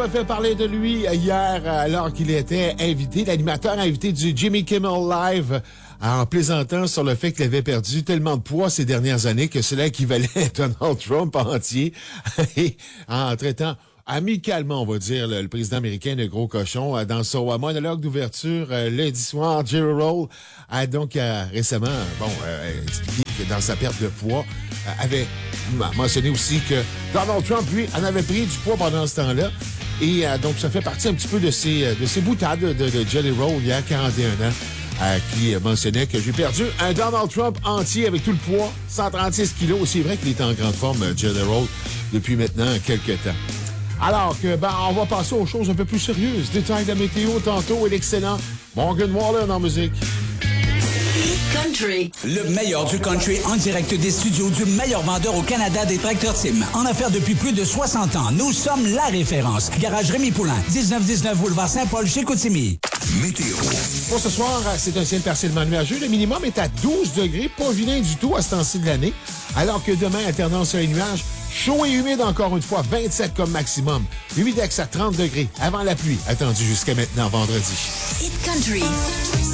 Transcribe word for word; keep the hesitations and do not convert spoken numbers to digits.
a fait parler de lui hier alors qu'il était invité, l'animateur invité du Jimmy Kimmel Live, en plaisantant sur le fait qu'il avait perdu tellement de poids ces dernières années que cela équivalait à Donald Trump entier. Et en traitant amicalement, on va dire, le, le président américain de gros cochon, euh, dans son euh, monologue d'ouverture euh, lundi soir, Jerry Roll a donc euh, récemment, bon, euh, expliqué que dans sa perte de poids, euh, avait mentionné aussi que Donald Trump, lui, en avait pris du poids pendant ce temps-là. Et euh, donc, ça fait partie un petit peu de ces, de ces boutades de, de Jerry Roll il y a quarante et un ans. Euh, qui mentionnait que j'ai perdu un Donald Trump entier avec tout le poids, cent trente-six kilos. C'est vrai qu'il est en grande forme, Jerry Roll, depuis maintenant quelques temps. Alors que, ben, on va passer aux choses un peu plus sérieuses. Détail de la météo tantôt et l'excellent Morgan Wallen en musique. Country. Le meilleur du country en direct des studios du meilleur vendeur au Canada des tracteurs Tim. En affaires depuis plus de soixante ans, nous sommes la référence. Garage Rémi Poulain, dix-neuf dix-neuf boulevard Saint-Paul chez Koutimi. Météo. Pour ce soir, c'est un ciel partiellement nuageux. Le minimum est à douze degrés, pas vilain du tout à ce temps-ci de l'année. Alors que demain, alternance sur les nuages, chaud et humide encore une fois, vingt-sept comme maximum. Humidex à trente degrés, avant la pluie, attendue jusqu'à maintenant vendredi. Hit Country.